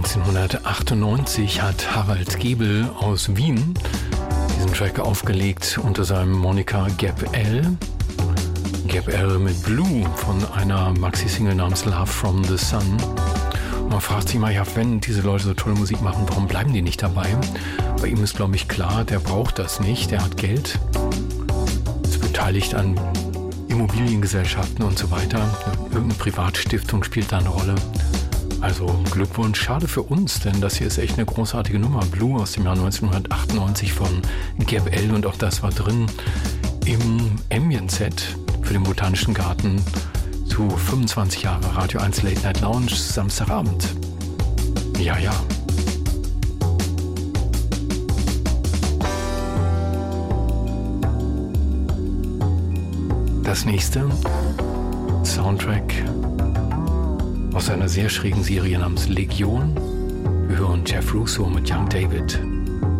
1998 hat Harald Gebel aus Wien diesen Track aufgelegt unter seinem Moniker Gap L. Gap L mit Blue von einer Maxi-Single namens Love from the Sun. Und man fragt sich mal, ja, wenn diese Leute so tolle Musik machen, warum bleiben die nicht dabei? Bei ihm ist, glaube ich, klar, der braucht das nicht, der hat Geld, ist beteiligt an Immobiliengesellschaften und so weiter. Irgendeine Privatstiftung spielt da eine Rolle. Also Glückwunsch, schade für uns, denn das hier ist echt eine großartige Nummer. Blue aus dem Jahr 1998 von Gap L und auch das war drin im Ambient-Set für den Botanischen Garten zu 25 Jahre Radio 1 Late Night Lounge Samstagabend. Ja, ja. Das nächste Soundtrack aus einer sehr schrägen Serie namens Legion. Wir hören Jeff Russo mit Young David.